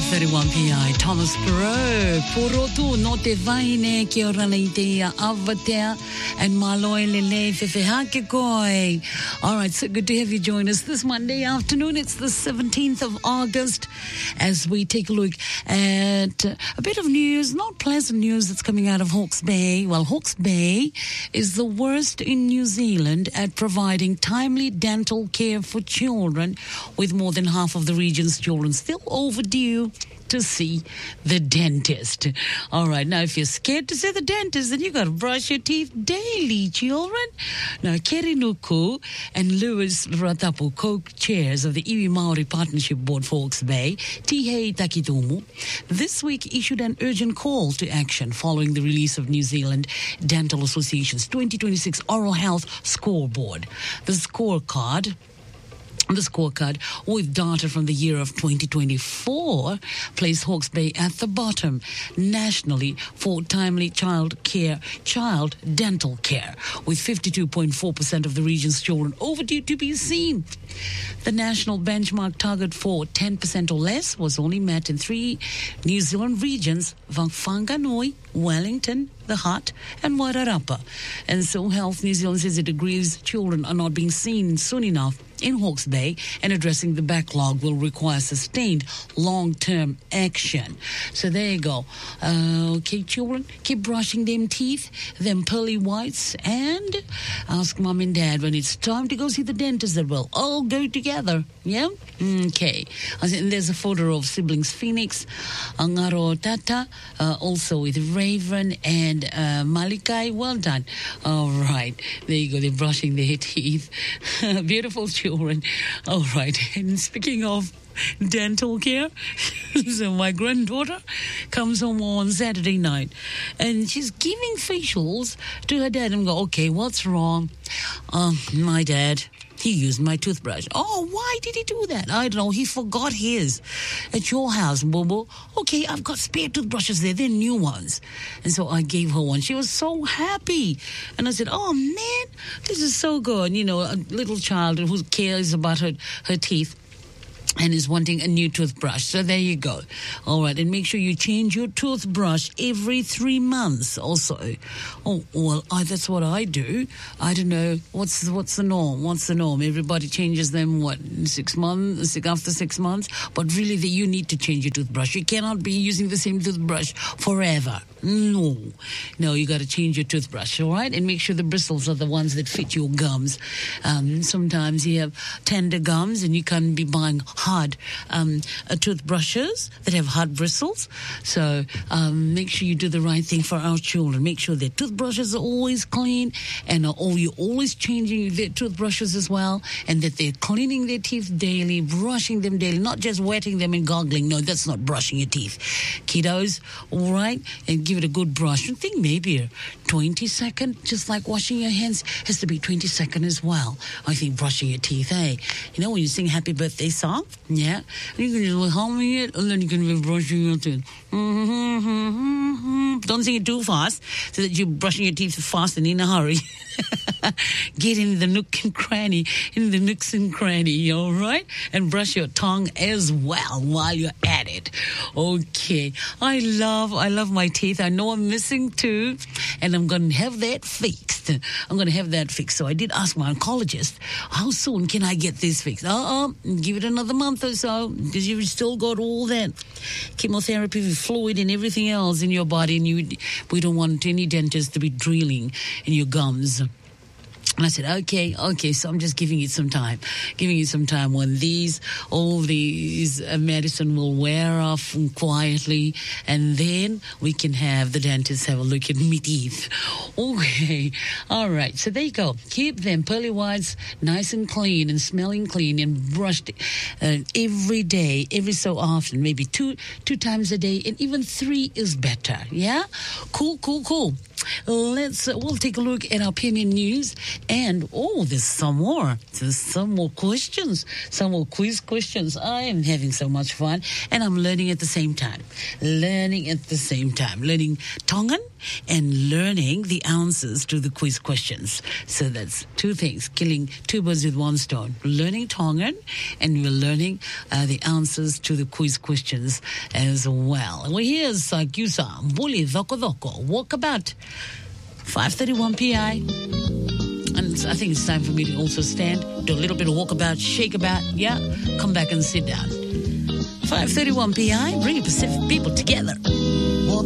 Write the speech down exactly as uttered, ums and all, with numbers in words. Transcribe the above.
thirty-one P I, Thomas Perot. Porotu no te vaine ki o rana i te ia avatea and maloe lele fefehake koi. All right, so good to have you join us this Monday afternoon. It's the seventeenth of August as we take a look at a bit of news, not pleasant news that's coming out of Hawke's Bay. Well, Hawke's Bay is the worst in New Zealand at providing timely dental care for children, with more than half of the region's children still overdue to see the dentist. All right, now if you're scared to see the dentist, then you got to brush your teeth daily, children. Now, Keri Nuku and Lewis Ratapu, co-chairs of the Iwi Maori Partnership Board for Hawke's Bay, Tihei Takitomu, this week issued an urgent call to action following the release of New Zealand Dental Association's twenty twenty-six Oral Health Scoreboard. The scorecard The scorecard, with data from the year of twenty twenty-four, placed Hawke's Bay at the bottom nationally for timely child care, child dental care, with fifty-two point four percent of the region's children overdue to be seen. The national benchmark target for ten percent or less was only met in three New Zealand regions: Whanganui, Wellington, the Hutt, and Wairarapa. And so Health New Zealand says it agrees children are not being seen soon enough in Hawke's Bay, and addressing the backlog will require sustained long-term action. So there you go. Uh, okay, children, keep brushing them teeth, them pearly whites, and ask mom and dad when it's time to go see the dentist that will all go together. Yeah? Okay. And there's a photo of siblings Phoenix, Angaro Tata, uh, also with Raven and uh, Malikai. Well done. All right. There you go. They're brushing their teeth. Beautiful children. All right. And speaking of dental care, so my granddaughter comes home on Saturday night and she's giving facials to her dad. And go, okay, what's wrong? Um, my dad, he used my toothbrush. Oh, why did he do that? I don't know. He forgot his at your house, Bobo. Okay, I've got spare toothbrushes there. They're new ones. And so I gave her one. She was so happy. And I said, oh, man, this is so good. You know, a little child who cares about her, her teeth and is wanting a new toothbrush. So there you go. All right, and make sure you change your toothbrush every three months also. Oh, well, I, that's what I do. I don't know. What's what's the norm? What's the norm? Everybody changes them, what, six months, after six months? But really, the, you need to change your toothbrush. You cannot be using the same toothbrush forever. No. No, you got to change your toothbrush, all right? And make sure the bristles are the ones that fit your gums. Um, sometimes you have tender gums and you can be buying hard um, uh, toothbrushes that have hard bristles. So um, make sure you do the right thing for our children. Make sure their toothbrushes are always clean, and are all, you're always changing their toothbrushes as well, and that they're cleaning their teeth daily, brushing them daily, not just wetting them and goggling. No, that's not brushing your teeth. Kiddos, all right? And give it a good brush. I think maybe a twenty second, just like washing your hands, has to be twenty second as well. I think brushing your teeth, eh? You know, when you sing happy birthday song, yeah, you can just humming it, and then you can be brushing your teeth. Mm-hmm. Don't sing it too fast, so that you're brushing your teeth fast and in a hurry. Get in the nook and cranny, in the nooks and cranny, all right? And brush your tongue as well while you're at it. Okay. I love, I love my teeth. I know I'm missing two, and I'm going to have that fixed. I'm going to have that fixed. So I did ask my oncologist, how soon can I get this fixed? Uh-uh, give it another month or so, because you've still got all that chemotherapy, fluid, and everything else in your body, and you, we don't want any dentist to be drilling in your gums. And I said, okay, okay, so I'm just giving it some time, giving it some time when these, all these uh, medicine will wear off quietly, and then we can have the dentist have a look at me teeth. Okay, all right, so there you go. Keep them pearly whites nice and clean and smelling clean and brushed uh, every day, every so often, maybe two, two times a day, and even three is better, yeah? Cool, cool, cool. let's, uh, we'll take a look at our P M N news. And, oh, there's some more. There's some more questions. Some more quiz questions. I am having so much fun. And I'm learning at the same time. Learning at the same time. Learning Tongan and learning the answers to the quiz questions. So that's two things. Killing two birds with one stone. Learning Tongan and we're learning uh, the answers to the quiz questions as well. Well, here's uh, Kyusa, Mbuli, Dhoko Dhoko, Walkabout, five thirty-one P I. And I think it's time for me to also stand, do a little bit of walkabout, shake about, yeah, come back and sit down. five thirty-one P I, bringing Pacific people together.